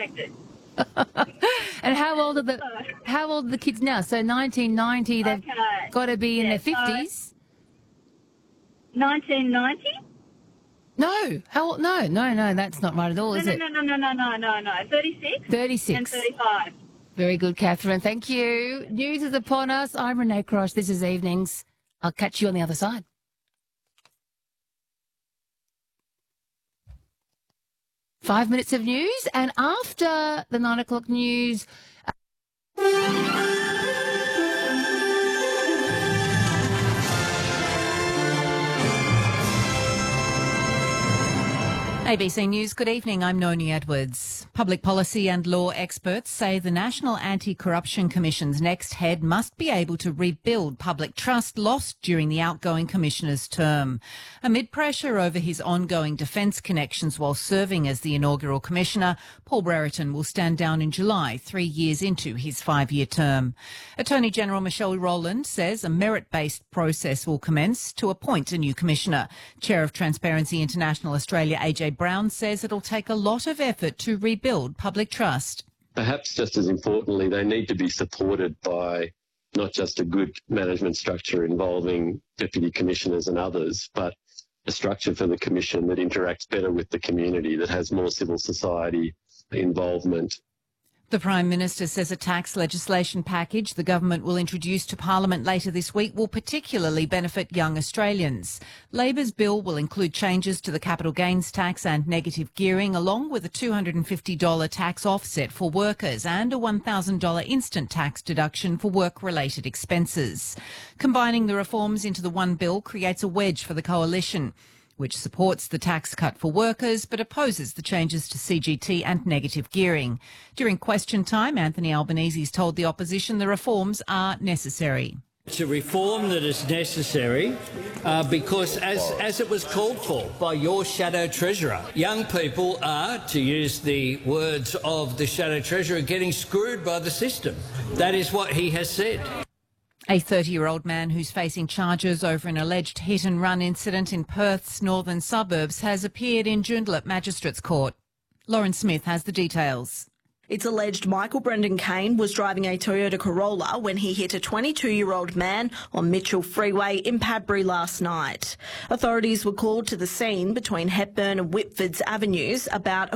expected. And how old are the kids now? So 1990, they've got to be in their 50s. 1990? No, how old? No, that's not right at all, is it? No. 36? 36. And 35. Very good, Catherine. Thank you. News is upon us. I'm Renee Cross. This is Evenings. I'll catch you on the other side. Five minutes of news, and after the 9 o'clock news... ABC News, good evening. I'm Noni Edwards. Public policy and law experts say the National Anti-Corruption Commission's next head must be able to rebuild public trust lost during the outgoing commissioner's term. Amid pressure over his ongoing defence connections while serving as the inaugural commissioner, Paul Brereton will stand down in July, 3 years into his 5-year term. Attorney General Michelle Rowland says a merit-based process will commence to appoint a new commissioner. Chair of Transparency International Australia, AJ Brown, says it'll take a lot of effort to rebuild public trust. Perhaps just as importantly, they need to be supported by not just a good management structure involving deputy commissioners and others, but a structure for the commission that interacts better with the community, that has more civil society involvement. The Prime Minister says a tax legislation package the government will introduce to Parliament later this week will particularly benefit young Australians. Labor's bill will include changes to the capital gains tax and negative gearing, along with a $250 tax offset for workers and a $1,000 instant tax deduction for work-related expenses. Combining the reforms into the one bill creates a wedge for the coalition, which supports the tax cut for workers but opposes the changes to CGT and negative gearing. During question time, Anthony Albanese's told the opposition the reforms are necessary. It's a reform that is necessary because, as it was called for by your shadow treasurer, young people are, to use the words of the shadow treasurer, getting screwed by the system. That is what he has said. A 30-year-old man who's facing charges over an alleged hit-and-run incident in Perth's northern suburbs has appeared in Joondalup Magistrates Court. Lauren Smith has the details. It's alleged Michael Brendan Kane was driving a Toyota Corolla when he hit a 22-year-old man on Mitchell Freeway in Padbury last night. Authorities were called to the scene between Hepburn and Whitfords Avenues about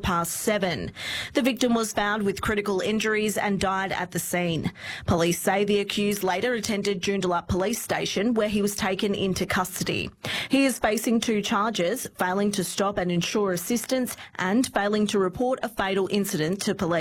7:15. The victim was found with critical injuries and died at the scene. Police say the accused later attended Joondalup Police Station where he was taken into custody. He is facing 2 charges, failing to stop and ensure assistance and failing to report a fatal incident to police.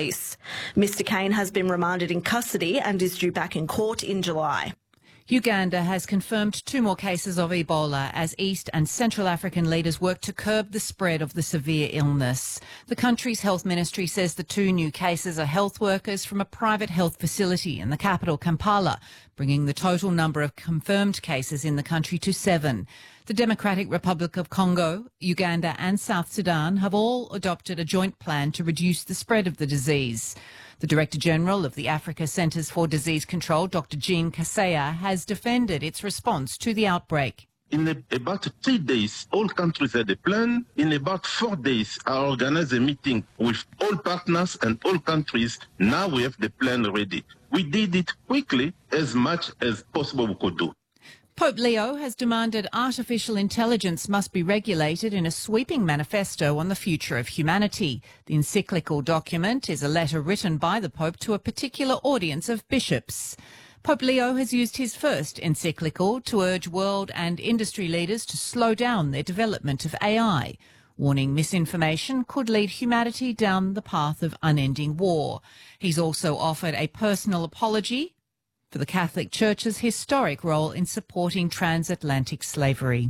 Mr. Kane has been remanded in custody and is due back in court in July. Uganda has confirmed 2 more cases of Ebola as East and Central African leaders work to curb the spread of the severe illness. The country's health ministry says the 2 new cases are health workers from a private health facility in the capital, Kampala, bringing the total number of confirmed cases in the country to 7. The Democratic Republic of Congo, Uganda and South Sudan have all adopted a joint plan to reduce the spread of the disease. The Director General of the Africa Centres for Disease Control, Dr. Jean Kaseya, has defended its response to the outbreak. In about 3 days, all countries had a plan. In about 4 days, I organized a meeting with all partners and all countries. Now we have the plan ready. We did it quickly, as much as possible we could do. Pope Leo has demanded artificial intelligence must be regulated in a sweeping manifesto on the future of humanity. The encyclical document is a letter written by the Pope to a particular audience of bishops. Pope Leo has used his first encyclical to urge world and industry leaders to slow down their development of AI, warning misinformation could lead humanity down the path of unending war. He's also offered a personal apology for the Catholic Church's historic role in supporting transatlantic slavery.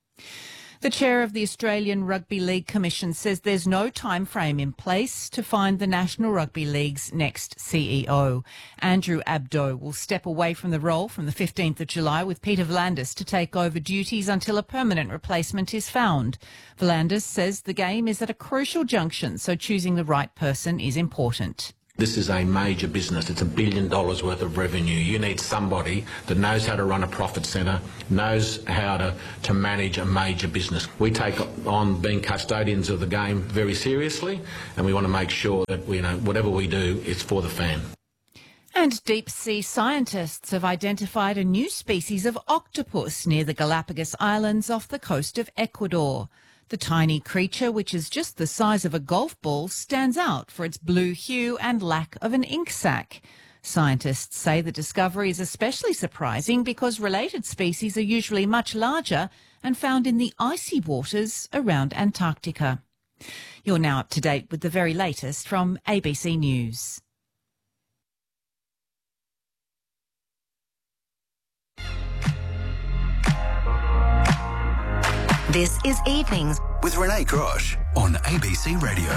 The chair of the Australian Rugby League Commission says there's no time frame in place to find the National Rugby League's next CEO. Andrew Abdo will step away from the role from the 15th of July with Peter V'landys to take over duties until a permanent replacement is found. V'landys says the game is at a crucial junction, so choosing the right person is important. This is a major business. It's $1 billion worth of revenue. You need somebody that knows how to run a profit centre, knows how to manage a major business. We take on being custodians of the game very seriously, and we want to make sure that whatever we do, it's for the fan. And deep-sea scientists have identified a new species of octopus near the Galapagos Islands off the coast of Ecuador. The tiny creature, which is just the size of a golf ball, stands out for its blue hue and lack of an ink sac. Scientists say the discovery is especially surprising because related species are usually much larger and found in the icy waters around Antarctica. You're now up to date with the very latest from ABC News. This is Evenings with Renee Grosh on ABC Radio.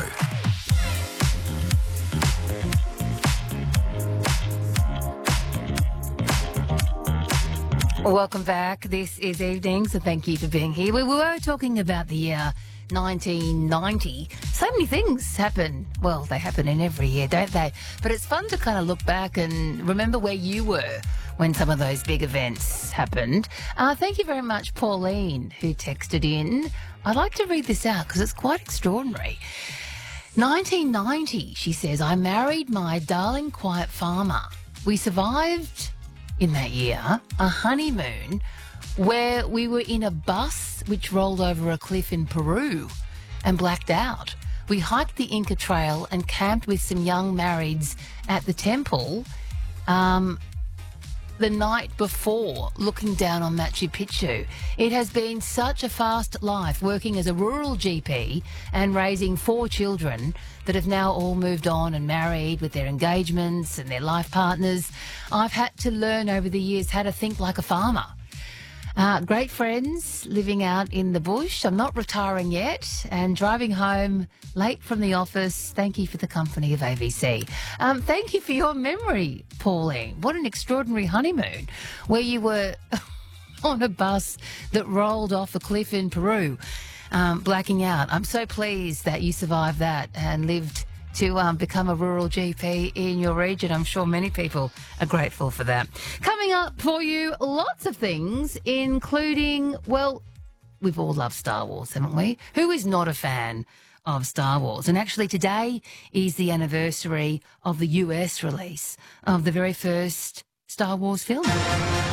Welcome back. This is Evenings, and thank you for being here. We were talking about the year 1990. So many things happen. Well, they happen in every year, don't they? But it's fun to kind of look back and remember where you were when some of those big events happened. Thank you very much, Pauline, who texted in. I'd like to read this out because it's quite extraordinary. 1990, she says, I married my darling quiet farmer. We survived in that year a honeymoon where we were in a bus which rolled over a cliff in Peru and blacked out. We hiked the Inca Trail and camped with some young marrieds at the temple the night before, looking down on Machu Picchu. It has been such a fast life working as a rural GP and raising 4 children that have now all moved on and married with their engagements and their life partners. I've had to learn over the years how to think like a farmer. Great friends living out in the bush. I'm not retiring yet and driving home late from the office. Thank you for the company of ABC. Thank you for your memory, Pauline. What an extraordinary honeymoon where you were on a bus that rolled off a cliff in Peru, blacking out. I'm so pleased that you survived that and lived to become a rural GP in your region. I'm sure many people are grateful for that. Coming up for you, lots of things, including, well, we've all loved Star Wars, haven't we? Who is not a fan of Star Wars? And actually today is the anniversary of the US release of the very first Star Wars film.